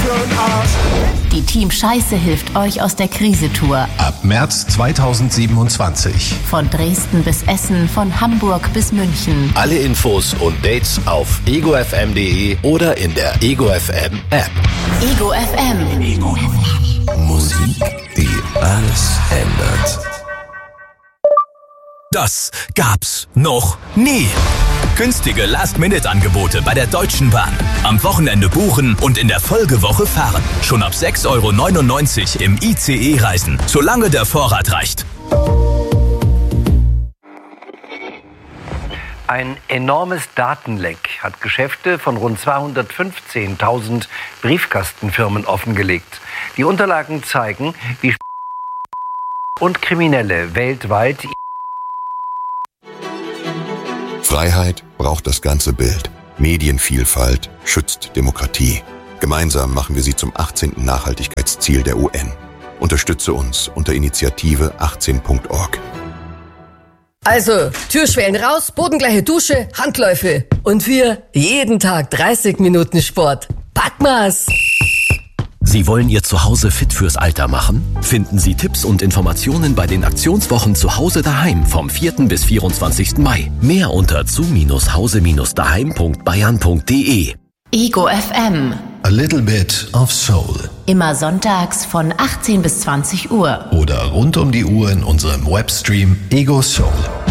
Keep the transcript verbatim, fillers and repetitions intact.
für'n Arsch. Die Team Scheiße hilft euch aus der Krise-Tour. Ab März zweitausendsiebenundzwanzig. Von Dresden bis Essen, von Hamburg bis München. Alle Infos und Dates auf ego f m punkt d e oder in der Ego F M App. Ego F M. Ego F M. Musik, die alles ändert. Das gab's noch nie. Günstige Last-Minute-Angebote bei der Deutschen Bahn. Am Wochenende buchen und in der Folgewoche fahren. Schon ab sechs Euro neunundneunzig im I C E reisen, solange der Vorrat reicht. Ein enormes Datenleck hat Geschäfte von rund zweihundertfünfzehntausend Briefkastenfirmen offengelegt. Die Unterlagen zeigen, wie und Kriminelle weltweit. Freiheit braucht das ganze Bild. Medienvielfalt schützt Demokratie. Gemeinsam machen wir sie zum achtzehnten Nachhaltigkeitsziel der U N. Unterstütze uns unter Initiative achtzehn Punkt org. Also, Türschwellen raus, bodengleiche Dusche, Handläufe. Und wir jeden Tag dreißig Minuten Sport. Packmas! Sie wollen Ihr Zuhause fit fürs Alter machen? Finden Sie Tipps und Informationen bei den Aktionswochen Zuhause daheim vom vierten bis vierundzwanzigsten Mai. Mehr unter zu hause daheim punkt bayern punkt d e. Ego F M. A little bit of soul. Immer sonntags von achtzehn bis zwanzig Uhr. Oder rund um die Uhr in unserem Webstream Ego Soul.